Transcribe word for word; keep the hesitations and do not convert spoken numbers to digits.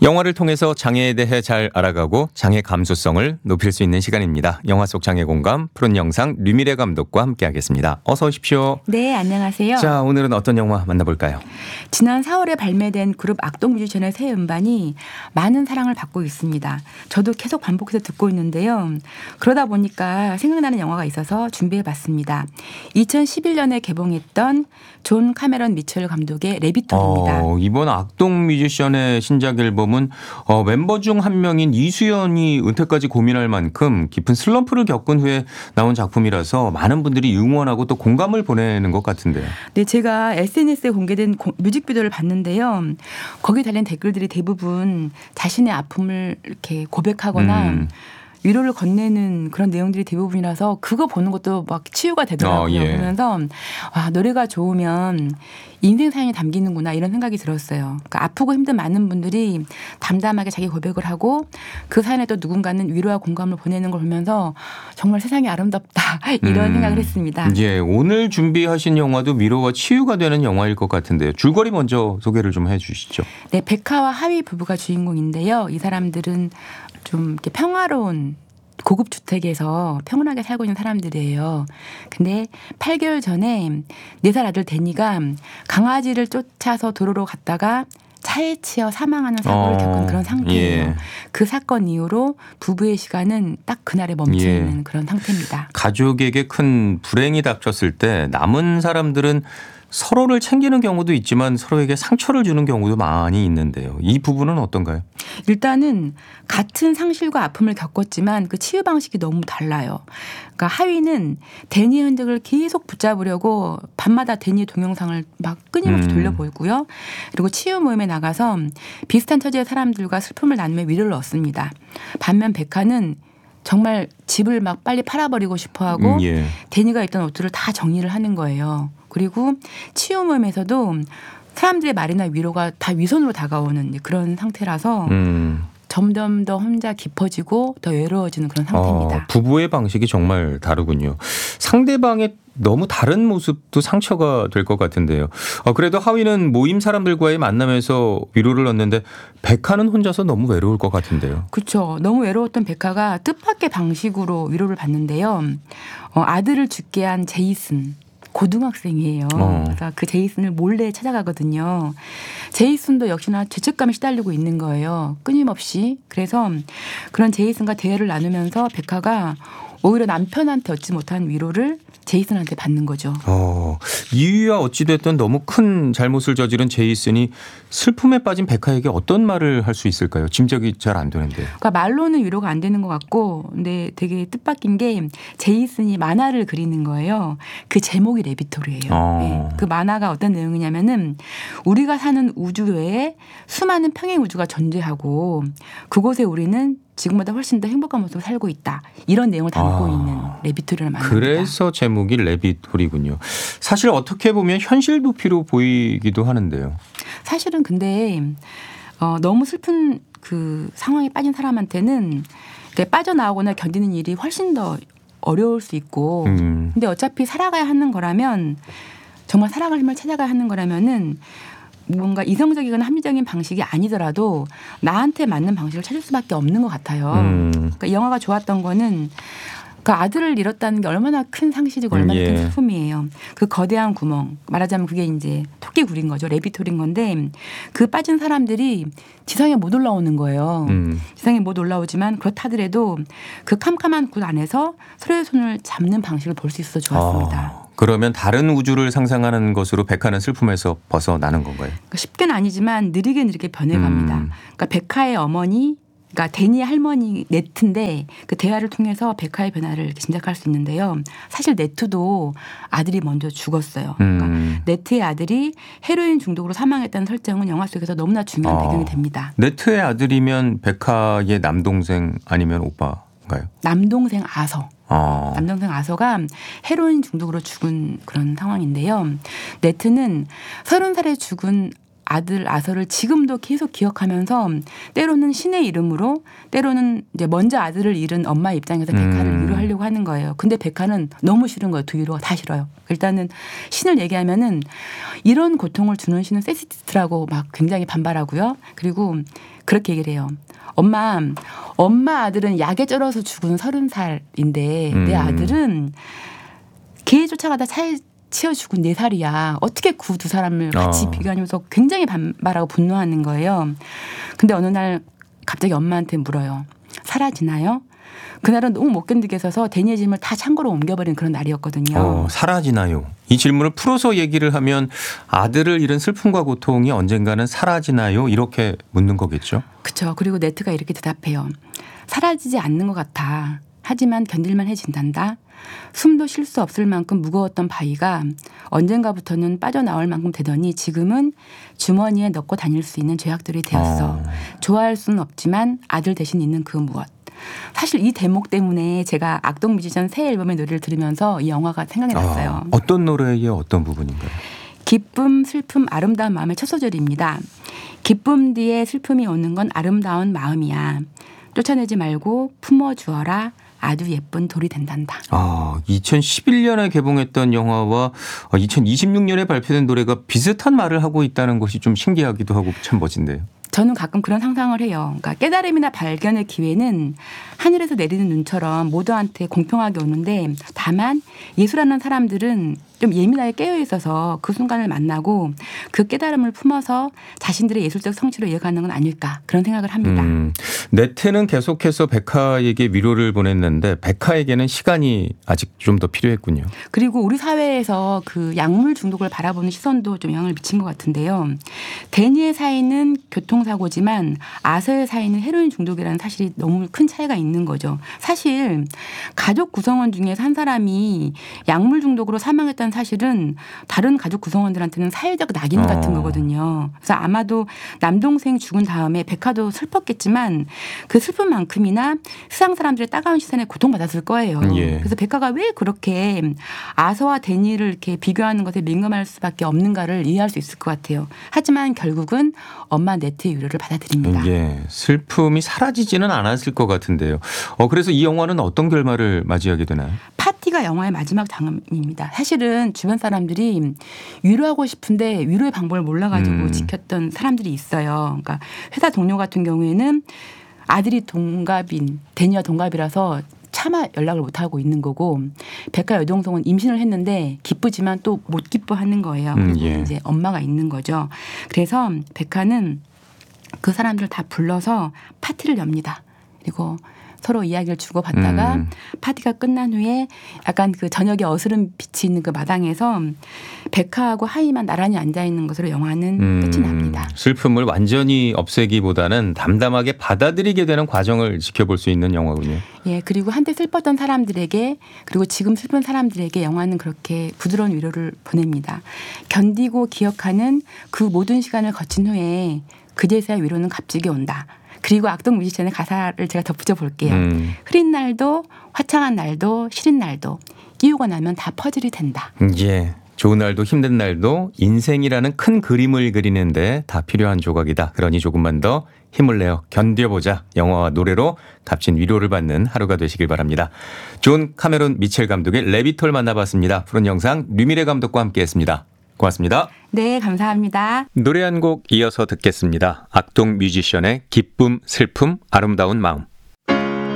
영화를 통해서 장애에 대해 잘 알아가고 장애 감수성을 높일 수 있는 시간입니다. 영화 속 장애 공감, 푸른 영상 류미래 감독과 함께하겠습니다. 어서 오십시오. 네, 안녕하세요. 자, 오늘은 어떤 영화 만나볼까요? 지난 사월에 발매된 그룹 악동뮤지션의 새 음반이 많은 사랑을 받고 있습니다. 저도 계속 반복해서 듣고 있는데요. 그러다 보니까 생각나는 영화가 있어서 준비해봤습니다. 이천십일 년에 개봉했던 존 카메론 미첼 감독의 레비톤입니다. 어, 이번 악동뮤지션의 신작 앨범은 어, 멤버 중 한 명인 이수연이 은퇴까지 고민할 만큼 깊은 슬럼프를 겪은 후에 나온 작품이라서 많은 분들이 응원하고 또 공감을 보내는 것 같은데요. 네, 제가 에스엔에스에 공개된 고, 뮤직비디오를 봤는데요. 거기 달린 댓글들이 대부분 자신의 아픔을 이렇게 고백하거나 음. 위로를 건네는 그런 내용들이 대부분이라서 그거 보는 것도 막 치유가 되더라고요. 어, 예. 그러면서 와, 노래가 좋으면 인생 사연이 담기는구나 이런 생각이 들었어요. 그러니까 아프고 힘든 많은 분들이 담담하게 자기 고백을 하고 그 사연에 또 누군가는 위로와 공감을 보내는 걸 보면서 정말 세상이 아름답다 이런 음, 생각을 했습니다. 예, 오늘 준비하신 영화도 위로와 치유가 되는 영화일 것 같은데요. 줄거리 먼저 소개를 좀 해 주시죠. 네, 백하와 하위 부부가 주인공인데요. 이 사람들은 좀 이렇게 평화로운 고급 주택에서 평온하게 살고 있는 사람들이에요. 근데 팔 개월 전에 네 살 아들 데니가 강아지를 쫓아서 도로로 갔다가 차에 치여 사망하는 사고를 어, 겪은 그런 상태예요. 예. 그 사건 이후로 부부의 시간은 딱 그날에 멈춰 있는 예. 그런 상태입니다. 가족에게 큰 불행이 닥쳤을 때 남은 사람들은 서로를 챙기는 경우도 있지만 서로에게 상처를 주는 경우도 많이 있는데요. 이 부분은 어떤가요? 일단은 같은 상실과 아픔을 겪었지만 그 치유 방식이 너무 달라요. 그러니까 하위는 데니의 흔적을 계속 붙잡으려고 밤마다 데니의 동영상을 막 끊임없이 음. 돌려보고요. 그리고 치유 모임에 나가서 비슷한 처지의 사람들과 슬픔을 나누며 위로를 얻습니다. 반면 백하는 정말 집을 막 빨리 팔아버리고 싶어하고 음, 예. 데니가 입던 옷들을 다 정리를 하는 거예요. 그리고 치유 모임에서도 사람들의 말이나 위로가 다 위선으로 다가오는 그런 상태라서 음. 점점 더 혼자 깊어지고 더 외로워지는 그런 상태입니다. 어, 부부의 방식이 정말 다르군요. 상대방의 너무 다른 모습도 상처가 될 것 같은데요. 어, 그래도 하위는 모임 사람들과의 만남에서 위로를 얻는데 백하는 혼자서 너무 외로울 것 같은데요. 그렇죠. 너무 외로웠던 백하가 뜻밖의 방식으로 위로를 받는데요. 어, 아들을 죽게 한 제이슨. 고등학생이에요. 어. 그래서 그 제이슨을 몰래 찾아가거든요. 제이슨도 역시나 죄책감에 시달리고 있는 거예요. 끊임없이. 그래서 그런 제이슨과 대화를 나누면서 백하가 오히려 남편한테 얻지 못한 위로를 제이슨한테 받는 거죠. 어, 이유야 어찌됐든 너무 큰 잘못을 저지른 제이슨이 슬픔에 빠진 백하에게 어떤 말을 할 수 있을까요? 짐작이 잘 안 되는데. 그러니까 말로는 위로가 안 되는 것 같고 근데 되게 뜻밖인 게 제이슨이 만화를 그리는 거예요. 그 제목이 레비토리예요. 어. 네. 그 만화가 어떤 내용이냐면은 우리가 사는 우주 외에 수많은 평행 우주가 존재하고 그곳에 우리는 지금보다 훨씬 더 행복한 모습으로 살고 있다. 이런 내용을 담고 아, 있는 레비토리를 만듭니다. 그래서 제목이 레비토리군요. 사실 어떻게 보면 현실 도피로 보이기도 하는데요. 사실은 근데 어, 너무 슬픈 그 상황에 빠진 사람한테는 빠져나오거나 견디는 일이 훨씬 더 어려울 수 있고 음. 근데 어차피 살아가야 하는 거라면 정말 살아갈 힘을 찾아가야 하는 거라면은 뭔가 이성적이거나 합리적인 방식이 아니더라도 나한테 맞는 방식을 찾을 수밖에 없는 것 같아요. 음. 그러니까 이 영화가 좋았던 거는 그 아들을 잃었다는 게 얼마나 큰 상실이고 얼마나 예. 큰 슬픔이에요. 그 거대한 구멍 말하자면 그게 이제 토끼 굴인 거죠. 레비토리인 건데 그 빠진 사람들이 지상에 못 올라오는 거예요. 음. 지상에 못 올라오지만 그렇다 하더라도 그 캄캄한 굴 안에서 서로의 손을 잡는 방식을 볼 수 있어서 좋았습니다. 아. 그러면 다른 우주를 상상하는 것으로 백하는 슬픔에서 벗어나는 건가요? 그러니까 쉽게는 아니지만 느리게 느리게 변해갑니다. 음. 그러니까 백하의 어머니, 그러니까 데니의 할머니 네트인데 그 대화를 통해서 백하의 변화를 이렇게 짐작할 수 있는데요. 사실 네트도 아들이 먼저 죽었어요. 그러니까 음. 네트의 아들이 헤로인 중독으로 사망했다는 설정은 영화 속에서 너무나 중요한 어. 배경이 됩니다. 네트의 아들이면 백하의 남동생 아니면 오빠인가요? 남동생 아서. 어. 남동생 아서가 헤로인 중독으로 죽은 그런 상황인데요. 네트는 서른 살에 죽은 아들 아서를 지금도 계속 기억하면서 때로는 신의 이름으로 때로는 이제 먼저 아들을 잃은 엄마 입장에서 백하를 음. 위로하려고 하려고 하는 거예요. 근데 백화는 너무 싫은 거예요. 두 위로가 다 싫어요. 일단은 신을 얘기하면은 이런 고통을 주는 신은 세시스트라고 막 굉장히 반발하고요. 그리고 그렇게 얘기를 해요. 엄마, 엄마 아들은 약에 쩔어서 죽은 서른 살인데 음. 내 아들은 개 쫓아가다 차에 치여 죽은 네 살이야. 어떻게 그 두 사람을 같이 어. 비교하면서 굉장히 반발하고 분노하는 거예요. 근데 어느 날 갑자기 엄마한테 물어요. 사라지나요? 그날은 너무 못 견디겠어서 데니의 짐을 다 창고로 옮겨버린 그런 날이었거든요. 어, 사라지나요? 이 질문을 풀어서 얘기를 하면 아들을 잃은 슬픔과 고통이 언젠가는 사라지나요? 이렇게 묻는 거겠죠? 그렇죠. 그리고 네트가 이렇게 대답해요. 사라지지 않는 것 같아. 하지만 견딜만 해진단다. 숨도 쉴 수 없을 만큼 무거웠던 바위가 언젠가부터는 빠져나올 만큼 되더니 지금은 주머니에 넣고 다닐 수 있는 죄악들이 되었어. 어. 좋아할 수는 없지만 아들 대신 있는 그 무엇. 사실 이 대목 때문에 제가 악동 뮤지션 새 앨범의 노래를 들으면서 이 영화가 생각이 났어요. 어, 어떤 노래의 어떤 부분인가요? 기쁨, 슬픔, 아름다운 마음의 첫 소절입니다. 기쁨 뒤에 슬픔이 오는 건 아름다운 마음이야. 쫓아내지 말고 품어주어라. 아주 예쁜 돌이 된단다. 아, 이천십일 년에 개봉했던 영화와 이천이십육 년에 발표된 노래가 비슷한 말을 하고 있다는 것이 좀 신기하기도 하고 참 멋진데요. 저는 가끔 그런 상상을 해요. 그러니까 깨달음이나 발견의 기회는 하늘에서 내리는 눈처럼 모두한테 공평하게 오는데 다만 예술하는 사람들은 좀 예민하게 깨어 있어서 그 순간을 만나고 그 깨달음을 품어서 자신들의 예술적 성취로 이어가는 건 아닐까 그런 생각을 합니다. 음, 네트는 계속해서 백하에게 위로를 보냈는데 백하에게는 시간이 아직 좀 더 필요했군요. 그리고 우리 사회에서 그 약물 중독을 바라보는 시선도 좀 영향을 미친 것 같은데요. 데니의 사인은 교통사고지만 아서의 사인은 헤로인 중독이라는 사실이 너무 큰 차이가 있는 거죠. 사실 가족 구성원 중에서 한 사람이 약물 중독으로 사망했다는 사실은 다른 가족 구성원들한테는 사회적 낙인 어. 같은 거거든요. 그래서 아마도 남동생 죽은 다음에 백화도 슬펐겠지만 그 슬픔만큼이나 세상 사람들의 따가운 시선에 고통받았을 거예요. 예. 그래서 백화가 왜 그렇게 아서와 데니를 이렇게 비교하는 것에 민감할 수밖에 없는가를 이해할 수 있을 것 같아요. 하지만 결국은 엄마 네트의 위로를 받아들입니다. 예. 슬픔이 사라지지는 않았을 것 같은데요. 어, 그래서 이 영화는 어떤 결말을 맞이하게 되나요? 파티가 영화의 마지막 장면입니다. 사실은 주변 사람들이 위로하고 싶은데 위로의 방법을 몰라가지고 음. 지켰던 사람들이 있어요. 그러니까 회사 동료 같은 경우에는 아들이 동갑인 데니와 동갑이라서 차마 연락을 못 하고 있는 거고 백화 여동생은 임신을 했는데 기쁘지만 또 못 기뻐하는 거예요. 음, 예. 이제 엄마가 있는 거죠. 그래서 백화는 그 사람들 다 불러서 파티를 엽니다. 그리고 서로 이야기를 주고받다가 음. 파티가 끝난 후에 약간 그 저녁에 어스름 빛이 있는 그 마당에서 백화하고 하이만 나란히 앉아있는 것으로 영화는 음. 끝이 납니다. 슬픔을 완전히 없애기보다는 담담하게 받아들이게 되는 과정을 지켜볼 수 있는 영화군요. 예, 그리고 한때 슬펐던 사람들에게 그리고 지금 슬픈 사람들에게 영화는 그렇게 부드러운 위로를 보냅니다. 견디고 기억하는 그 모든 시간을 거친 후에 그제서야 위로는 값지게 온다. 그리고 악동 뮤지션의 가사를 제가 덧붙여 볼게요. 음. 흐린 날도 화창한 날도 시린 날도 끼우고 나면 다 퍼즐이 된다. 예. 좋은 날도 힘든 날도 인생이라는 큰 그림을 그리는데 다 필요한 조각이다. 그러니 조금만 더 힘을 내어 견뎌보자. 영화와 노래로 값진 위로를 받는 하루가 되시길 바랍니다. 존 카메론 미첼 감독의 레비톨 만나봤습니다. 푸른 영상 류미래 감독과 함께했습니다. 고맙습니다. 네, 감사합니다. 노래 한 곡 이어서 듣겠습니다. 악동 뮤지션의 기쁨, 슬픔, 아름다운 마음.